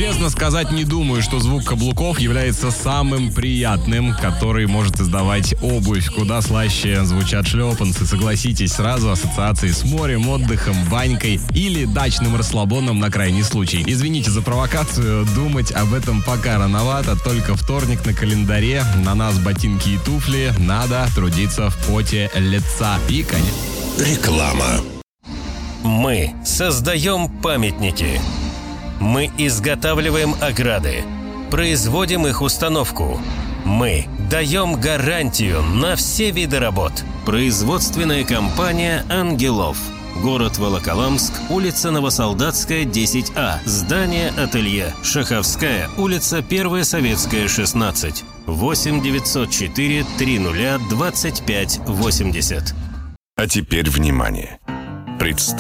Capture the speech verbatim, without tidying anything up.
Честно сказать, не думаю, что звук каблуков является самым приятным, который может издавать обувь. Куда слаще звучат шлепанцы, согласитесь, сразу ассоциации с морем, отдыхом, банькой или дачным расслабоном на крайний случай. Извините за провокацию, думать об этом пока рановато, только вторник на календаре, на нас ботинки и туфли, надо трудиться в поте лица. И, конечно... Реклама. Мы создаем памятники. Мы изготавливаем ограды, производим их установку. Мы даем гарантию на все виды работ. Производственная компания «Ангелов». Город Волоколамск, улица Новосолдатская, десять А. Здание ателье. Шаховская, улица Первая Советская, шестнадцать. восемь девятьсот четыре триста двадцать пять восемьдесят. А теперь внимание. Представь.